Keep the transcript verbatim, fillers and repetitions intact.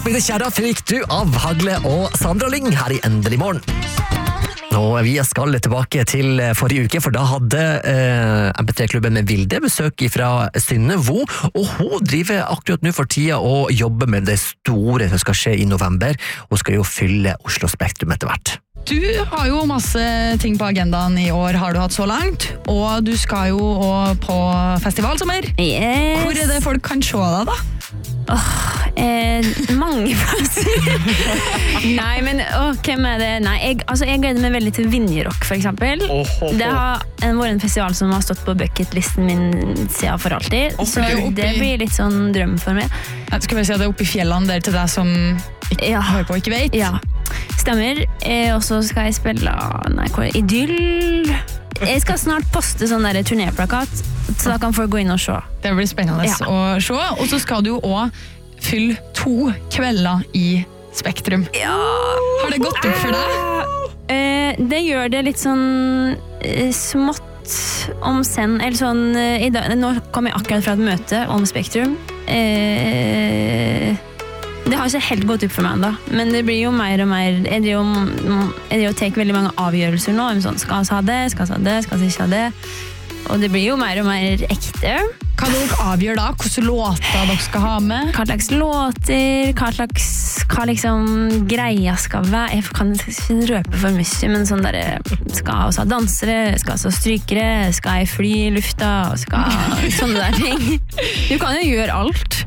Oppi det kjære fikk du av Hagle og Sandra Lyng her i Endelig morgen. Og vi skal tilbake til forrige uke, for da hadde eh, M P tre-klubben med Vilde besøk fra Synne Vo, og hun driver akkurat nå for tida og jobber med det store som skal skje i november. Hun skal jo fylle Oslo Spektrum etter hvert. Du har jo masse ting på agendaen i år, har du hatt så langt, og du skal jo også på festivalsommer. Yes. Hvor er det folk kan se deg da? Åh, eh, mange plasser. Nei, men åh, hvem er det? Nei, jeg, altså, jeg gleder meg veldig til Vinjerock, for eksempel. Oh, oh, oh. Det har en, vært en festival som har stått på bucketlisten min siden for alltid, Oh, så det, det blir litt sånn drøm for meg. Jeg skal bare si at det er oppe i fjellene der til deg som ikke Ja. hører på og ikke vet. Ja, stemmer. Eh, og så skal jeg spille nei, hva er det? Idyll. Jeg skal snart poste sånn der turnéplakat, så da kan folk gå inn og se. Det blir spennende Ja. å se, og så skal du jo også fylle to kvelder i Spektrum. Ja. Har det gått opp for deg? Eh, det gjør det litt sånn eh, smått om sen, eller sånn eh, i dag, nå kom jeg akkurat fra et møte om Spektrum. Eh, det har ikke helt gått opp for meg enda, men det blir jo mer og mer, jeg driver jo, jeg driver jo tek veldig mange avgjørelser nå, om sånn, skal vi ha det, skal vi ha det, skal vi ikke ha det, og det blir jo mer og mer ekte. Hva dere avgjør da? Hvilke låter dere skal ha med? Hva slags låter, hva slags hva liksom greia skal være. Jeg kan ikke røpe for mye, men sånn der, skal vi ha dansere, skal vi ha strykere, skal jeg fly i lufta, skal sånne der ting. Du kan jo gjøre alt.